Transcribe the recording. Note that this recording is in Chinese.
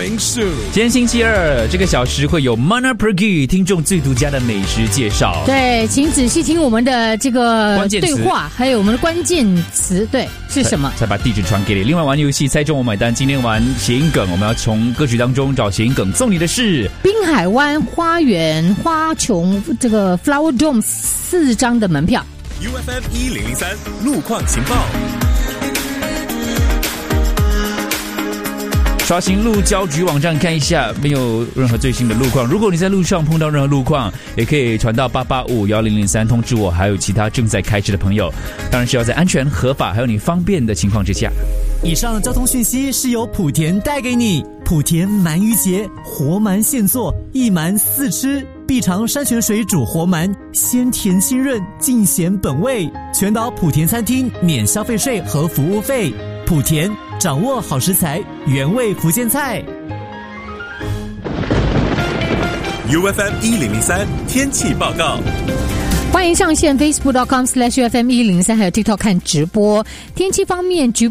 Morning Zoo。 今天星期二，这个小时会有 Mana Pergi 听众最独家的美食介绍。 对，请仔细听我们的这个关键词对话，还有我们的关键词，对，是什么？ 才把地址传给你。另外玩游戏猜中我买单，今天玩谐音梗，我们要从歌曲当中找谐音梗，送你的是滨海湾花园花琼这个 Flower Dome 4张的门票。 UFM 1003路况情报。 刷新路交局网站看一下，没有任何最新的路况。如果你在路上碰到任何路况，也可以传到8851003通知我，还有其他正在开车的朋友。当然是要在安全、合法还有你方便的情况之下。 以上交通讯息是由莆田带给你。莆田鳗鱼节，活鳗现做，一鳗4吃，必尝山泉水煮活鳗，鲜甜清润，尽显本味。全岛莆田餐厅免消费税和服务费。莆田掌握好食材，原味福建菜。 UFM 1003天气报告。 欢迎上线 Facebook.com/UFM 1003，还有 TikTok 看直播。天气方面，局